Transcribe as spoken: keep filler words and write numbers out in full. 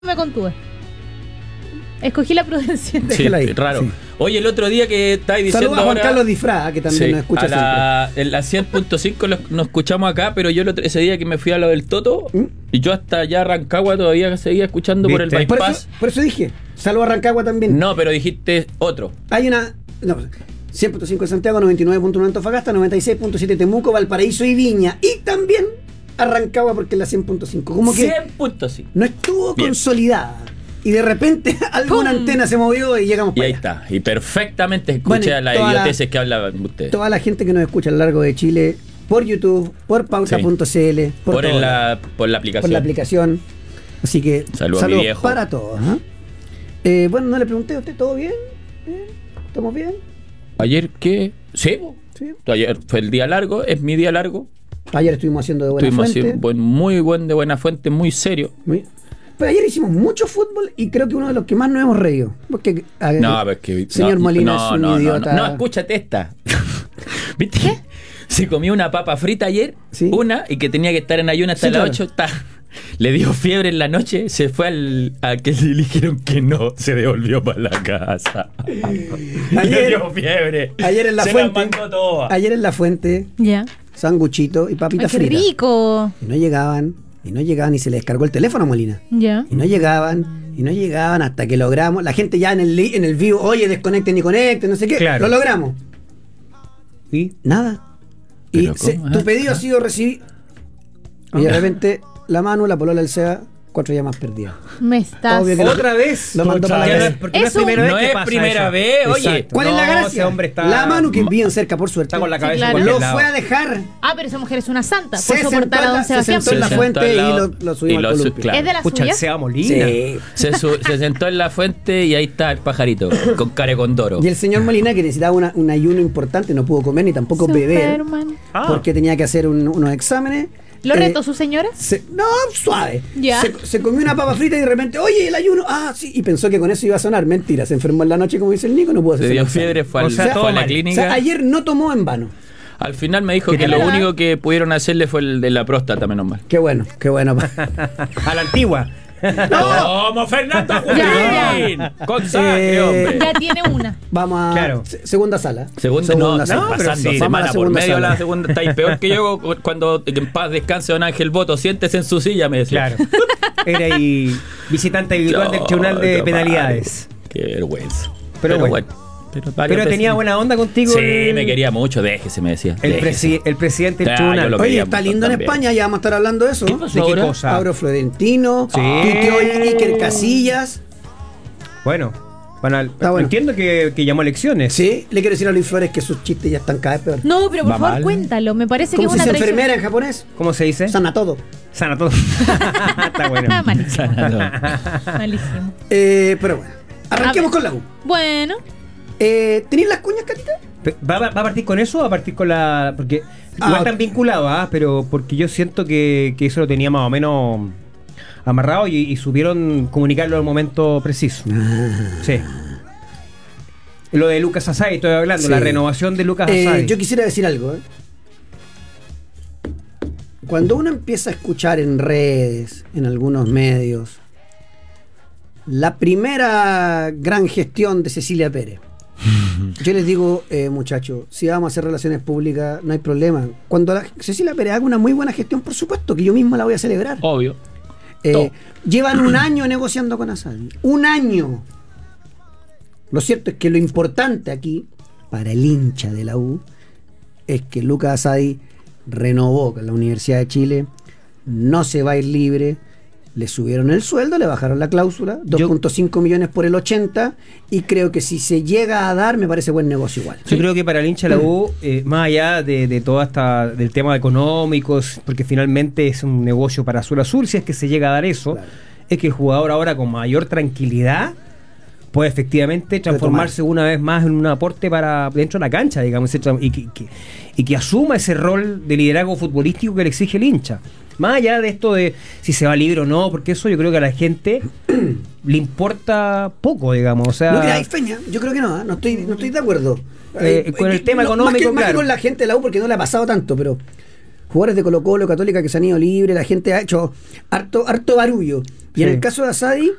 me contuve. Escogí la prudencia. Sí, raro. Sí. Oye, el otro día que estáis diciendo. Saludos a Juan ahora, Carlos Disfraz, que también sí, nos escucha a la, siempre. En la cien punto cinco nos escuchamos acá, pero yo ese día que me fui a lo del Toto, ¿Mm? y yo hasta allá Rancagua todavía seguía escuchando ¿Viste? por el bypass. Por eso, por eso dije, saludos a Rancagua también. No, pero dijiste otro. Hay una. No, cien punto cinco de Santiago, noventa y nueve punto uno de Antofagasta, noventa y seis punto siete Temuco, Valparaíso y Viña. Y también a Rancagua porque es la cien punto cinco. Como que cien punto cinco. No estuvo Bien. consolidada. Y de repente alguna ¡pum! Antena se movió y llegamos para Y ahí allá. está. Y perfectamente escuché bueno, las idioteces que hablaban ustedes. Toda la gente que nos escucha a lo largo de Chile, por YouTube, por pauta punto c l, por, por, la, por la aplicación. Por la aplicación. Así que saludos, saludos viejo. para todos. ¿eh? Eh, bueno, no le pregunté a usted, ¿todo bien? ¿Eh? ¿Estamos bien? ¿Ayer qué? ¿Sí? Sí. Ayer fue el día largo, es mi día largo. Ayer estuvimos haciendo de buena estuvimos fuente. Haciendo buen, muy buen de buena fuente, muy serio. Muy Pero ayer hicimos mucho fútbol y creo que uno de los que más nos hemos reído. Porque, a ver, no, pero es que. Señor no, Molina no, es un no, idiota. No, no, escúchate esta. ¿Viste? ¿Qué? Se comió una papa frita ayer, ¿sí? Una, y que tenía que estar en ayuno hasta sí, las claro. ocho. Ta, le dio fiebre en la noche, se fue al, a que le dijeron que no, se devolvió para la casa. Ayer, le dio fiebre. Ayer en la se fuente. La mandó toda. Ayer en la fuente. Ya. Yeah. Sanguchito y papita Ay, qué frita. rico. Y no llegaban. Y no llegaban y se les descargó el teléfono a Molina. Ya. Yeah. Y no llegaban, y no llegaban hasta que logramos. La gente ya en el en el vivo, oye, desconecten y conecten, no sé qué. Claro. Lo logramos. ¿Y? Nada. Y se, tu pedido ha sido recibido. Y de repente, la Manu, la polola del SEA, cuatro llamas perdidas. Me estás. ¿Otra vez? Lo mandó para la casa. Porque no es primera vez no que es pasa primera eso. vez, oye. Exacto. ¿Cuál no, es la gracia? Ese hombre está... La Manu, que bien cerca, por suerte. Está con la cabeza sí, claro. por Lo lado. fue a dejar. Ah, pero esa mujer es una santa. Se Por soportar a don se Sebastián. sentó en la Se fuente sentó al y lado, lo, lo subimos y lo al su- columpio. claro. ¿Es de la Pucha, suya? el Seba Molina. Sí. Se, su, se sentó en la fuente y ahí está el pajarito, con carecondoro. Y el señor Molina, que necesitaba una, un ayuno importante, no pudo comer ni tampoco beber. Ah. Porque tenía que hacer un, unos exámenes. ¿Lo Eh, retó su señora? Se, no, suave. Ya. Se, se comió una papa frita y de repente, oye, el ayuno. Ah, sí. Y pensó que con eso iba a sonar. Mentira, se enfermó en la noche, como dice el Nico, no pudo hacer. Se dio el examen. fiebre, fue, O al, sea, fue a la mal. clínica. O sea, ayer no tomó en vano. Al final me dijo ¿Qué que tal? lo único que pudieron hacerle fue el de la próstata, menos mal. Qué bueno, qué bueno. A la antigua. ¡Como Fernando Ya, Junín! Con sangre, Eh, hombre. Ya tiene una. Vamos a Claro. se- segunda sala. Segunda, no, no, sala. no, pero pasando sí, vamos a la semana por segunda medio sala. la segunda. Está ahí peor que yo cuando en paz descanse don Ángel Boto. Siéntese en su silla, me decía. Claro. Era ahí visitante habitual del Tribunal de No, Penalidades. Qué vergüenza. Pero Pero, bueno. bueno. Pero, varias Pero tenía veces- buena onda contigo. Sí, el, me quería mucho. Déjese, me decía. El, déjese. presi- el presidente del Ah, tribunal. yo lo Oye, quería está mucho lindo en también. España, ya vamos a estar hablando de eso. ¿Qué ¿no? pasó ¿De qué ahora? cosa? Auro Florentino, Sí. tuiteó Iker Casillas. Bueno, bueno, Está bueno. entiendo que, que llamó a elecciones. Sí, le quiero decir a Luis Flores que sus chistes ya están cada vez peor. No, pero por Va favor, mal. cuéntalo. Me parece que es ¿Cómo se una dice traición. enfermera en japonés? ¿Cómo se dice? Sana todo. Sana todo. Está bueno. Ah, malísimo. Sanador. Malísimo. Eh, pero bueno, arranquemos A ver. con la U. Bueno. Eh, ¿Tenéis las cuñas, Catita? ¿Va, va, ¿Va a partir con eso o va a partir con la...? Porque Ah, igual ok. están vinculados, ¿ah? Pero porque yo siento que, que eso lo tenía más o menos amarrado y, y supieron comunicarlo al momento preciso. Sí. Lo de Lucas Asadi, estoy hablando, Sí. la renovación de Lucas Eh, Asadi. yo quisiera decir algo. ¿eh? Cuando uno empieza a escuchar en redes, en algunos medios, la primera gran gestión de Cecilia Pérez, yo les digo, eh, muchachos, si vamos a hacer relaciones públicas, no hay problema. Cuando la, Cecilia Pérez haga una muy buena gestión, por supuesto que yo mismo la voy a celebrar. Obvio. Eh, Todo. llevan un año negociando con Asadi. Un año. Lo cierto es que lo importante aquí, para el hincha de la U, es que Lucas Asadi renovó con la Universidad de Chile, no se va a ir libre, le subieron el sueldo, le bajaron la cláusula, dos punto cinco millones por el ochenta, y creo que si se llega a dar, me parece buen negocio igual. Yo creo que para el hincha de la U, eh, más allá de, de todo esta, del tema económico, porque finalmente es un negocio para Azul Azul, si es que se llega a dar eso, Claro. es que el jugador ahora con mayor tranquilidad puede efectivamente transformarse una vez más en un aporte para dentro de la cancha, digamos, y que, que, y que asuma ese rol de liderazgo futbolístico que le exige el hincha. Más allá de esto de si se va libre o no, porque eso yo creo que a la gente le importa poco, digamos. O sea, No, mira, hay feña, yo creo que no, ¿eh? no, estoy, no estoy de acuerdo. Eh, con el tema no, económico, más que, más que claro. con la gente de la U, porque no le ha pasado tanto, pero jugadores de Colo Colo, Católica que se han ido libres, la gente ha hecho harto, harto barullo. Y sí. En el caso de Asadi,